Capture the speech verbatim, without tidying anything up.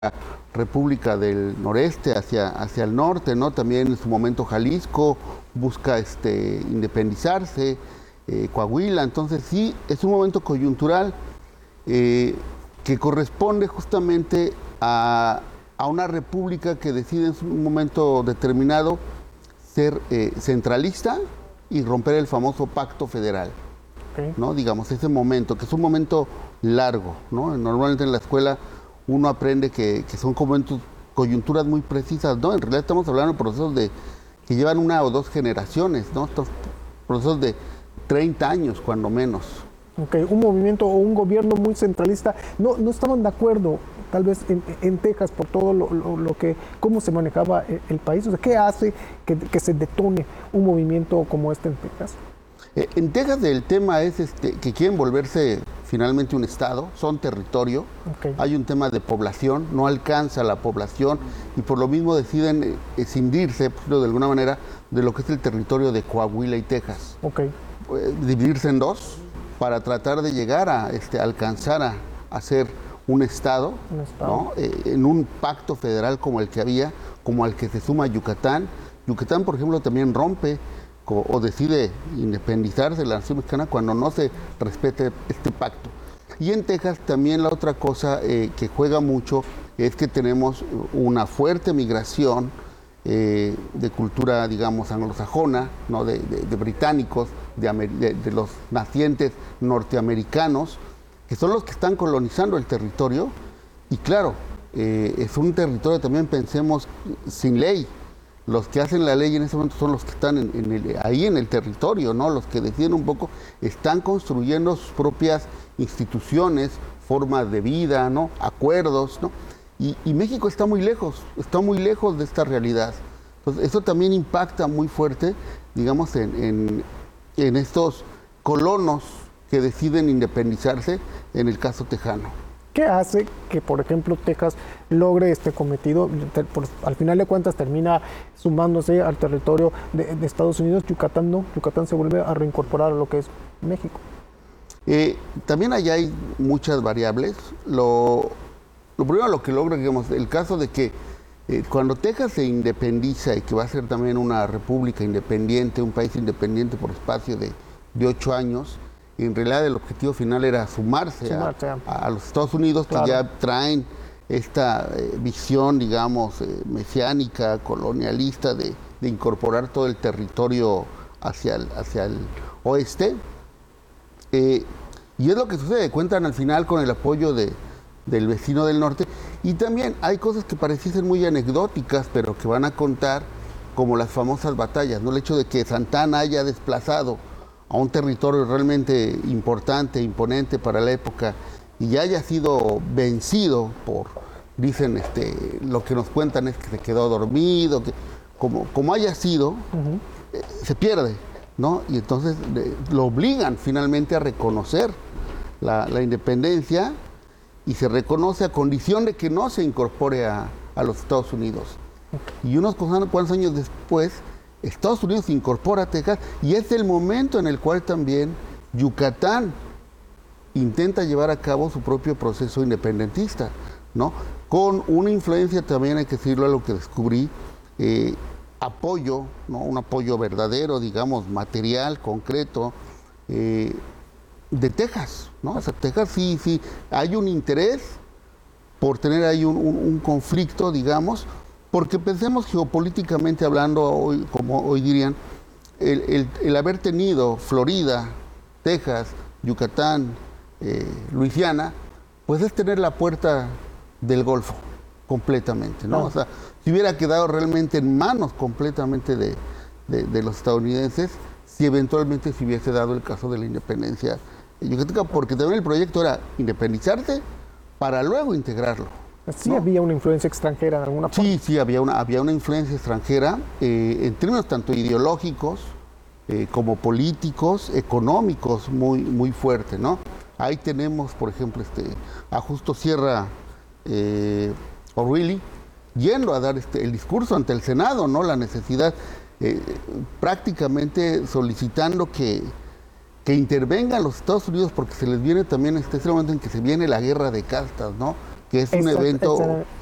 República del Noreste hacia, hacia el norte, ¿no? También en su momento Jalisco busca este, independizarse, eh, Coahuila, entonces sí, es un momento coyuntural eh, que corresponde justamente a, a una república que decide en un momento determinado ser eh, centralista y romper el famoso pacto federal, okay. ¿No? Digamos, ese momento, que es un momento largo, ¿no? Normalmente en la escuela uno aprende que, que son momentos, coyunturas muy precisas, ¿no? En realidad estamos hablando de procesos de, que llevan una o dos generaciones, ¿no? Estos procesos de treinta años, cuando menos. Ok, un movimiento o un gobierno muy centralista. No, no estaban de acuerdo, tal vez en, en Texas, por todo lo, lo, lo que, cómo se manejaba el, el país. O sea, ¿qué hace que, que se detone un movimiento como este en Texas? Eh, en Texas el tema es este, que quieren volverse finalmente un estado, son territorio, okay. Hay un tema de población, no alcanza la población y por lo mismo deciden eh, escindirse, pues, de alguna manera, de lo que es el territorio de Coahuila y Texas. Okay. Eh, dividirse en dos para tratar de llegar a este, alcanzar a, a ser un estado, un estado. ¿no? eh, en un pacto federal como el que había, como al que se suma Yucatán. Yucatán, por ejemplo, también rompe o decide independizarse de la nación mexicana cuando no se respete este pacto. Y en Texas también la otra cosa eh, que juega mucho es que tenemos una fuerte migración eh, de cultura, digamos, anglosajona, ¿no? de, de, de británicos, de, de, de los nacientes norteamericanos, que son los que están colonizando el territorio. Y claro, eh, es un territorio también, pensemos, sin ley. Los que hacen la ley en ese momento son los que están en, en el, ahí en el territorio, ¿no? Los que deciden un poco, están construyendo sus propias instituciones, formas de vida, ¿no? Acuerdos, ¿no? Y, y México está muy lejos, está muy lejos de esta realidad. Entonces, eso también impacta muy fuerte, digamos, en, en, en estos colonos que deciden independizarse, en el caso tejano. ¿Qué hace que, por ejemplo, Texas logre este cometido? Por, al final de cuentas termina sumándose al territorio de, de Estados Unidos. Yucatán no, Yucatán se vuelve a reincorporar a lo que es México. Eh, también allá hay muchas variables. Lo, lo primero lo que logra, digamos, el caso de que eh, cuando Texas se independiza y que va a ser también una república independiente, un país independiente por espacio de, de ocho años, en realidad el objetivo final era sumarse, sumarse a, a, a los Estados Unidos, claro. Que ya traen esta eh, visión, digamos, eh, mesiánica, colonialista, de, de incorporar todo el territorio hacia el, hacia el oeste. Eh, y es lo que sucede, cuentan al final con el apoyo de, del vecino del norte. Y también hay cosas que pareciesen muy anecdóticas, pero que van a contar, como las famosas batallas, ¿no? El hecho de que Santana haya desplazado a un territorio realmente importante, imponente para la época, y haya sido vencido por, dicen, este, lo que nos cuentan es que se quedó dormido, que como, como haya sido, uh-huh. eh, se pierde, ¿no? Y entonces eh, lo obligan finalmente a reconocer la, la independencia, y se reconoce a condición de que no se incorpore a, a los Estados Unidos. Okay. Y unos cuantos años después, Estados Unidos se incorpora a Texas, y es el momento en el cual también Yucatán intenta llevar a cabo su propio proceso independentista, ¿no? Con una influencia también, hay que decirlo, a lo que descubrí, eh, apoyo, ¿no? Un apoyo verdadero, digamos, material, concreto, eh, de Texas, ¿no? O sea, Texas sí, sí, hay un interés por tener ahí un, un, un conflicto, digamos, porque pensemos geopolíticamente hablando, hoy, como hoy dirían, el, el, el haber tenido Florida, Texas, Yucatán, eh, Luisiana, pues es tener la puerta del Golfo completamente, ¿no? No. O sea, si hubiera quedado realmente en manos completamente de, de, de los estadounidenses, si eventualmente se hubiese dado el caso de la independencia yucateca, porque también el proyecto era independizarse para luego integrarlo. Sí, ¿no? Había una influencia extranjera en alguna parte. Sí, sí, había una, había una influencia extranjera eh, en términos tanto ideológicos eh, como políticos, económicos, muy, muy fuerte, ¿no? Ahí tenemos, por ejemplo, este, a Justo Sierra eh, O'Reilly yendo a dar este, el discurso ante el Senado, ¿no? La necesidad, eh, prácticamente solicitando que, que intervengan los Estados Unidos, porque se les viene también este, este momento en que se viene la guerra de castas, ¿no? Que es un Exacto, evento exacto.